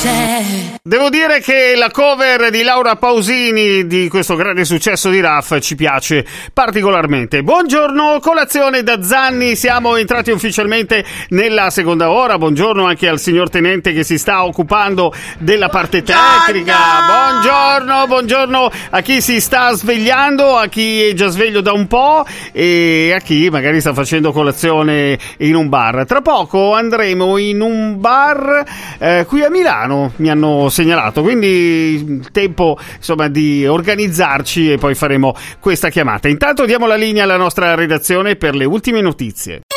Devo dire che la cover di Laura Pausini di questo grande successo di Raf ci piace particolarmente. Buongiorno, colazione da Zanni, siamo entrati ufficialmente nella seconda ora. Buongiorno anche al signor Tenente che si sta occupando della parte tecnica. Buongiorno a chi si sta svegliando, a chi è già sveglio da un po' e a chi magari sta facendo colazione in un bar. Tra poco andremo in un bar qui a Milano, mi hanno segnalato, quindi il tempo insomma di organizzarci e poi faremo questa chiamata. Intanto diamo la linea alla nostra redazione per le ultime notizie.